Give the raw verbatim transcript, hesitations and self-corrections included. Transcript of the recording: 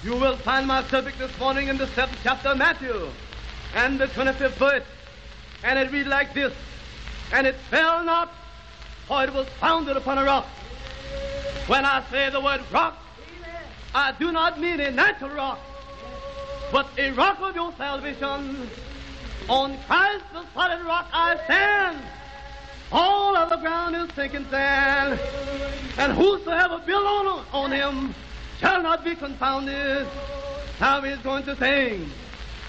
You will find my subject this morning in the seventh chapter of Matthew and the twenty-fifth verse. And it reads like this, and it fell not, for it was founded upon a rock. When I say the word rock, I do not mean a natural rock, but a rock of your salvation. On Christ the solid rock I stand. All of the ground is sinking sand. And whosoever build on, on him shall not be confounded. Now he's going to sing.